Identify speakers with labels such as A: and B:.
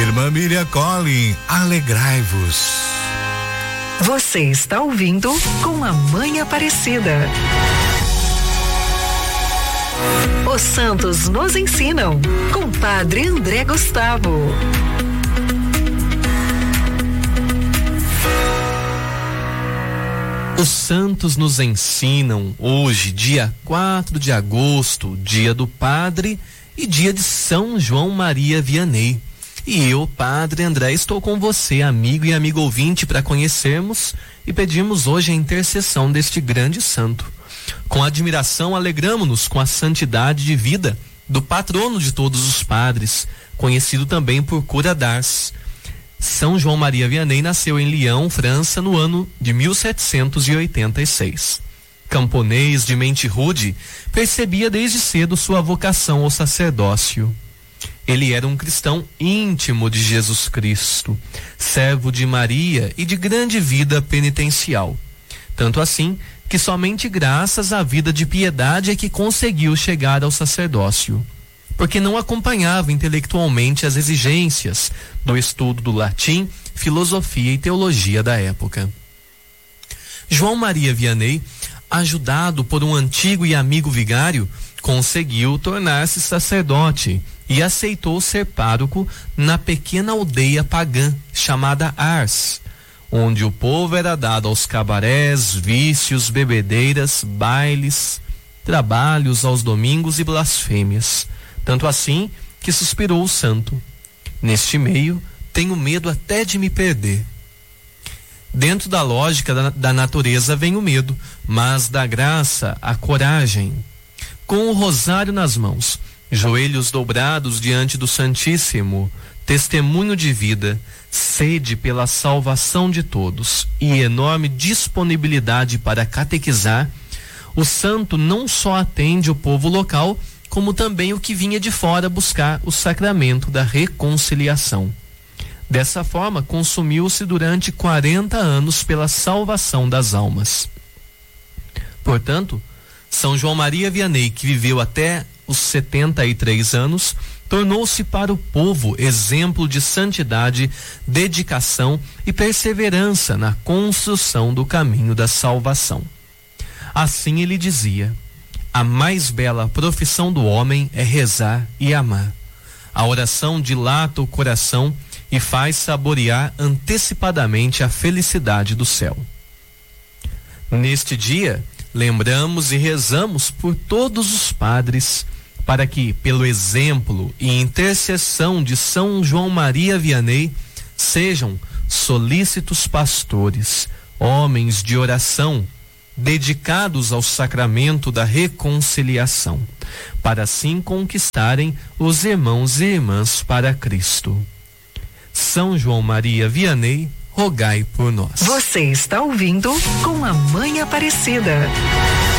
A: Irmã Miriam Collin, alegrai-vos.
B: Você está ouvindo Com a Mãe Aparecida. Os santos nos ensinam, com Padre André Gustavo.
C: Os santos nos ensinam hoje, dia 4 de agosto, dia do Padre e dia de São João Maria Vianney. E eu, Padre André, estou com você, amigo e amigo ouvinte, para conhecermos e pedirmos hoje a intercessão deste grande santo. Com admiração, alegramo-nos com a santidade de vida do patrono de todos os padres, conhecido também por Cura d'Ars. São João Maria Vianney nasceu em Lyon, França, no ano de 1786. Camponês de mente rude, percebia desde cedo sua vocação ao sacerdócio. Ele era um cristão íntimo de Jesus Cristo, servo de Maria e de grande vida penitencial. Tanto assim que somente graças à vida de piedade é que conseguiu chegar ao sacerdócio, porque não acompanhava intelectualmente as exigências do estudo do latim, filosofia e teologia da época. João Maria Vianney, ajudado por um antigo e amigo vigário, conseguiu tornar-se sacerdote e aceitou ser pároco na pequena aldeia pagã chamada Ars, onde o povo era dado aos cabarés, vícios, bebedeiras, bailes, trabalhos aos domingos e blasfêmias. Tanto assim que suspirou o santo: neste meio tenho medo até de me perder. Dentro da lógica da natureza vem o medo, mas da graça a coragem. Com o rosário nas mãos, joelhos dobrados diante do Santíssimo, testemunho de vida, sede pela salvação de todos e enorme disponibilidade para catequizar, o santo não só atende o povo local, como também o que vinha de fora buscar o sacramento da reconciliação. Dessa forma, consumiu-se durante 40 anos pela salvação das almas. Portanto, São João Maria Vianney, que viveu até os 73 anos, tornou-se para o povo exemplo de santidade, dedicação e perseverança na construção do caminho da salvação. Assim ele dizia: a mais bela profissão do homem é rezar e amar. A oração dilata o coração e faz saborear antecipadamente a felicidade do céu. Neste dia, lembramos e rezamos por todos os padres, para que, pelo exemplo e intercessão de São João Maria Vianney, sejam solícitos pastores, homens de oração, dedicados ao sacramento da reconciliação, para assim conquistarem os irmãos e irmãs para Cristo. São João Maria Vianney, rogai por nós.
B: Você está ouvindo Com a Mãe Aparecida.